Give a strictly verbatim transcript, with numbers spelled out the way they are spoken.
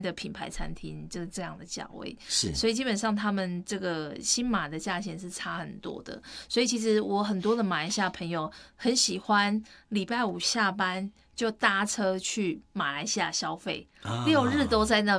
的品牌餐厅就是这样的价位， 是， 所以基本上他们这个新马的价钱是差很多的。所以其实我很多的马来西亚朋友很喜欢礼拜五下班就搭车去马来西亚消费， 啊、 六日都在那